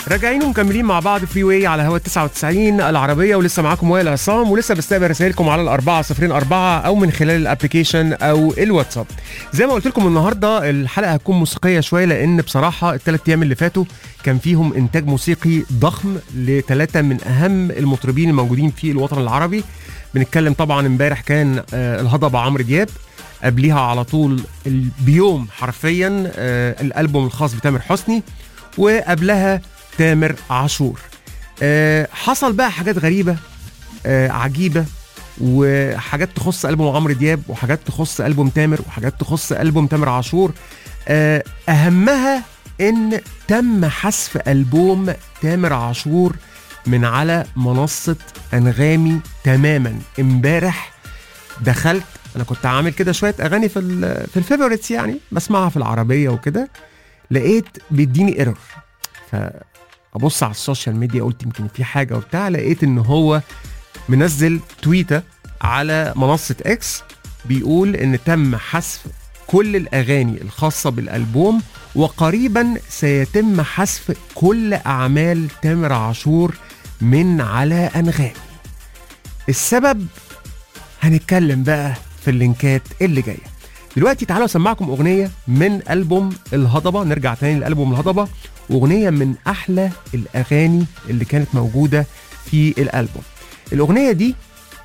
راجعين ومكملين مع بعض فري واي على هوا 99 العربية، ولسه معاكم وائل عصام، ولسه بستقبل رسائلكم على 4004 أو من خلال الابليكيشن أو الواتساب. زي ما قلت لكم النهاردة الحلقة هتكون موسيقية شوية، لأن بصراحة ال3 أيام اللي فاتوا كان فيهم إنتاج موسيقي ضخم ل3 من أهم المطربين الموجودين في الوطن العربي. بنتكلم طبعا امبارح كان الهضبة عمرو دياب، قبليها على طول بيوم حرفيا الألبوم الخاص بتامر حسني، وقبلها تامر عاشور. حصل بقى حاجات غريبة عجيبة، وحاجات تخص ألبوم عمرو دياب، وحاجات تخص ألبوم تامر، وحاجات تخص ألبوم تامر عاشور. أهمها إن تم حذف ألبوم تامر عاشور من على منصة أنغامي تماما. امبارح دخلت، أنا كنت عامل كده شوية أغاني في الفيفوريتس، يعني بسمعها في العربية وكده، لقيت بيديني ايرور. فأبص على السوشيال ميديا، قلت يمكن في حاجة وبتاع، لقيت إن هو منزل تويتة على منصة اكس بيقول إن تم حذف كل الأغاني الخاصة بالألبوم، وقريبا سيتم حذف كل أعمال تامر عاشور من على أنغامي. السبب هنتكلم بقى في اللينكات اللي جاية. دلوقتي تعالوا أسمعكم أغنية من ألبوم الهضبة، نرجع تاني لألبوم الهضبة، أغنية من أحلى الأغاني اللي كانت موجودة في الألبوم. الأغنية دي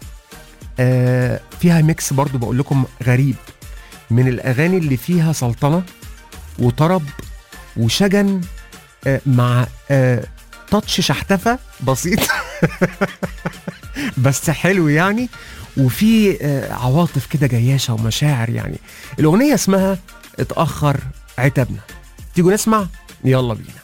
فيها ميكس برضو بقول لكم غريب، من الأغاني اللي فيها سلطنة وطرب وشجن مع تاتش شحتفة بسيط بس حلو يعني، وفي عواطف كده جياشة ومشاعر يعني. الأغنية اسمها اتأخر عتابنا. تيجوا نسمع؟ يلا بينا.